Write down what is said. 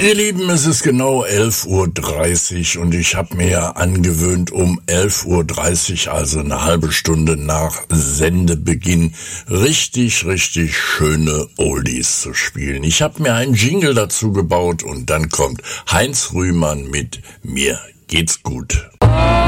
Ihr Lieben, es ist genau 11:30 Uhr und ich habe mir angewöhnt, um 11:30 Uhr, also eine halbe Stunde nach Sendebeginn, richtig schöne Oldies zu spielen. Ich habe mir einen Jingle dazu gebaut und dann kommt Heinz Rühmann mit Mir geht's gut.